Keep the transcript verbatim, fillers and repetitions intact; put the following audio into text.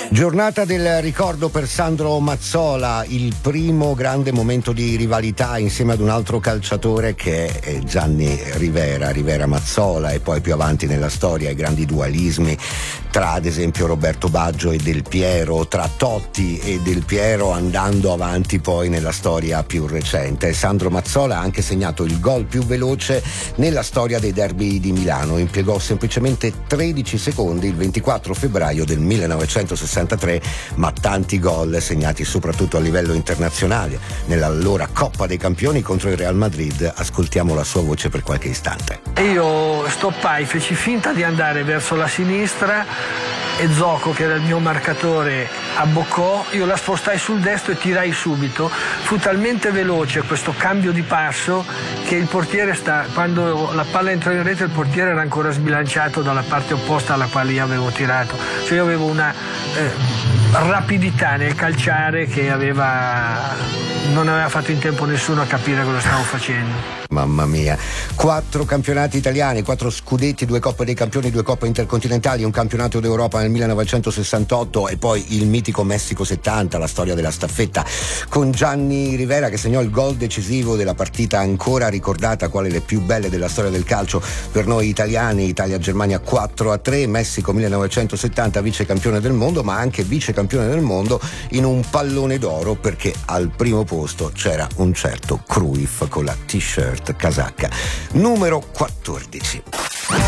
Giornata del ricordo per Sandro Mazzola, il primo grande momento di rivalità insieme ad un altro calciatore che è Gianni Rivera, Rivera Mazzola, e poi più avanti nella storia i grandi dualismi tra ad esempio Roberto Baggio e Del Piero, tra Totti e Del Piero, andando avanti poi nella storia più recente. Sandro Mazzola ha anche segnato il gol più veloce nella storia dei derby di Milano, impiegò semplicemente tredici secondi il ventiquattro febbraio del millenovecentosessantatré, ma tanti gol segnati soprattutto a livello internazionale nell'allora Coppa dei Campioni contro il Real Madrid. Ascoltiamo la sua voce per qualche istante. E io stoppai, feci finta di andare verso la sinistra e Zoco, che era il mio marcatore, abboccò, io la spostai sul destro e tirai subito. Fu talmente veloce questo cambio di passo che il portiere sta, quando la palla entrò in rete il portiere era ancora sbilanciato dalla parte opposta alla quale io avevo tirato, cioè io avevo una eh, rapidità nel calciare che aveva non aveva fatto in tempo nessuno a capire cosa stavo facendo. Mamma mia, quattro campionati italiani, quattro scudetti, due Coppe dei Campioni, due Coppe intercontinentali, un campionato d'Europa nel millenovecentosessantotto e poi il mitico Messico settanta, la storia della staffetta con Gianni Rivera che segnò il gol decisivo della partita ancora ricordata quale le più belle della storia del calcio per noi italiani. Italia-Germania quattro a tre, Messico millenovecentosettanta vice campione del mondo, ma anche vice campione del mondo in un pallone d'oro perché al primo posto c'era un certo Cruyff con la t-shirt casacca numero quattordici.